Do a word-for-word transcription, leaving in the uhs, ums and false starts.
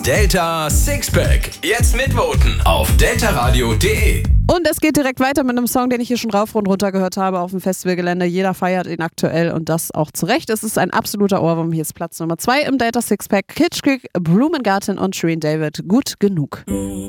Das Delta Sixpack. Jetzt mitvoten auf deltaradio punkt de. Und es geht direkt weiter mit einem Song, den ich hier schon rauf und runter gehört habe auf dem Festivalgelände. Jeder feiert ihn aktuell und das auch zu Recht. Es ist ein absoluter Ohrwurm. Hier ist Platz Nummer zwei im Delta Sixpack. Kitschkrieg, Blumengarten und Shirin David. Gut genug.